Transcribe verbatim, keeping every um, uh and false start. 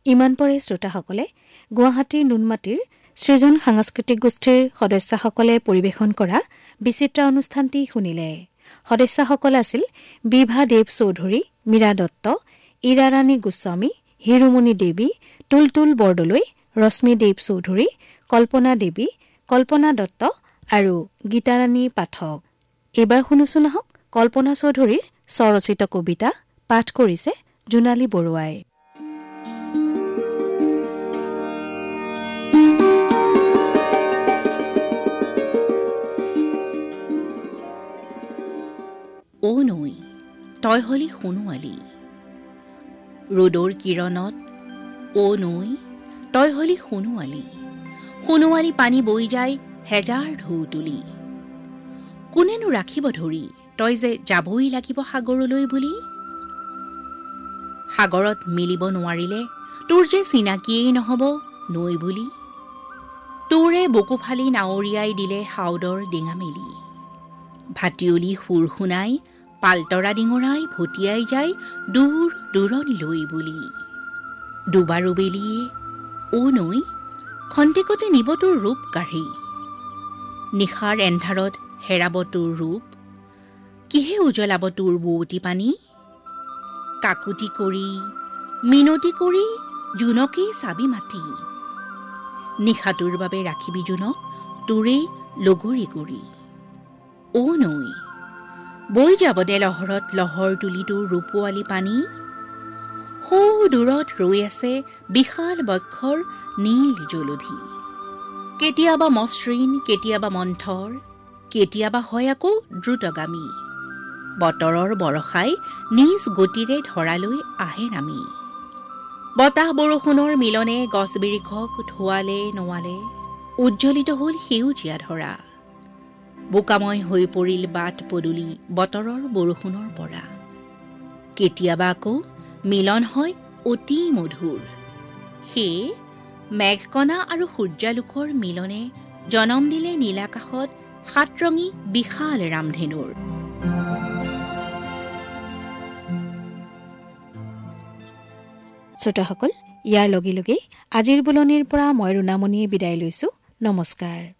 ইমান পৰে শ্ৰোতাসকলে গুৱাহাটীৰ নুনমাটিৰ সৃজন সাংস্কৃতিক গোষ্ঠীৰ সদস্যসকলে পৰিৱেশন কৰা বিচিত্ৰ অনুষ্ঠানটি শুনিলে। সদস্যসকল আছিল বিভা দেৱ চৌধুৰী, মীৰা দত্ত, ইৰাৰাণী গোস্বামী, হিৰুমণি দেৱী, তুলতুল বৰদলৈ, ৰশ্মি দেৱ চৌধুৰী, কল্পনা দেৱী, কল্পনা দত্ত আৰু গীতাৰাণী পাঠক। এইবাৰ শুনোচোন আহক কল্পনা চৌধুৰীৰ স্বৰচিত কবিতা পাঠ কৰিছে জোনালী বৰুৱাই। অ নৈ তই হলি সোণোৱালী, ৰ'দৰ কিৰণত অ নৈ তই হলি সোণোৱালী, সোণোৱালী পানী বৈ যায় হেজাৰ ঢৌ তুলি। কোনেনো ৰাখিব ধৰি তই যে যাবই লাগিব সাগৰলৈ বুলি। সাগৰত মিলিব নোৱাৰিলে তোৰ যে চিনাকিয়েই নহ'ব নৈ বুলি। তোৰে বুকু ফালি নাৱৰীয়াই দিলে হাওদৰ ডিঙা মেলি। ভাটিয়লি সুৰ শুনাই পালতৰা ডিঙৰাই ভটিয়াই যায় দূৰ দূৰণিলৈ বুলি। দুবাৰু বেলিয়ে অ নৈ খন্তেকতে নিব তোৰ ৰূপ কাঢ়ি। নিশাৰ এন্ধাৰত হেৰাব তোৰ ৰূপ, কিহে উজ্বলাব তোৰ বুৱতী পানী। কাকুতি কৰি মিনতি কৰি জোনকেই চাবি মাতি, নিশাটোৰ বাবে ৰাখিবি জোনক তোৰেই লগৰী কৰি। অ নৈ বৈ যাব দে লহৰত লহৰ তুলি তোৰ ৰূপোৱালী পানী। সৌ দূৰত ৰৈ আছে বিশাল বক্ষৰ নীল জলধি। কেতিয়াবা মসৃণ, কেতিয়াবা মন্থৰ, কেতিয়াবা হয় আকৌ দ্ৰুতগামী। বতৰৰ বৰষাই নিজ গতিৰে ধৰালৈ আহে নামি। বতাহ বৰষুণৰ মিলনে গছ বিৰিখক ধোৱালে নোৱালে, উজ্জ্বলিত হল সেউজীয়া ধৰা। বোকাময় হৈ পৰিল বাট পদূলি বতৰৰ বৰষুণৰ পৰা। কেতিয়াবা আকৌ মিলন হয় অতি মধুৰ, সেয়ে মেঘকণা আৰু সূৰ্যালোকৰ মিলনে জনম দিলে নীলাকাশত সাতৰঙী বিশাল ৰামধেনুৰ। শ্ৰোতাসকল, ইয়াৰ লগে লগে আজিৰ বুলনিৰ পৰা মই ৰুণামণিয়ে বিদায় লৈছো। নমস্কাৰ।